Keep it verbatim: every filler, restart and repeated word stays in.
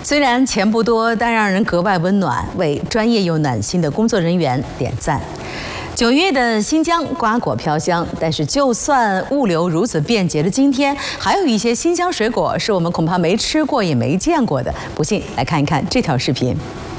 虽然钱不多，但让人格外温暖，为专业又暖心的工作人员点赞。九月的新疆瓜果飘香，但是就算物流如此便捷的今天，还有一些新疆水果是我们恐怕没吃过也没见过的。不信，来看一看这条视频。